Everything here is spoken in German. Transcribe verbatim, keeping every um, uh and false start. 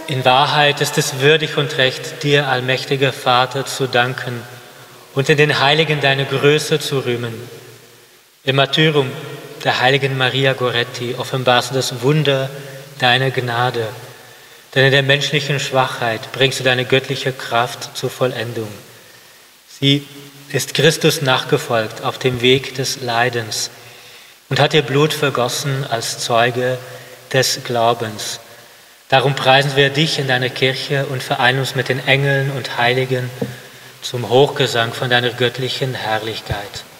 In Wahrheit ist es würdig und recht, dir, allmächtiger Vater, zu danken und in den Heiligen deine Größe zu rühmen. Im Martyrium der heiligen Maria Goretti offenbarst du das Wunder deiner Gnade, denn in der menschlichen Schwachheit bringst du deine göttliche Kraft zur Vollendung. Sie ist Christus nachgefolgt auf dem Weg des Leidens und hat ihr Blut vergossen als Zeuge des Glaubens. Darum preisen wir dich in deiner Kirche und vereinen uns mit den Engeln und Heiligen zum Hochgesang von deiner göttlichen Herrlichkeit.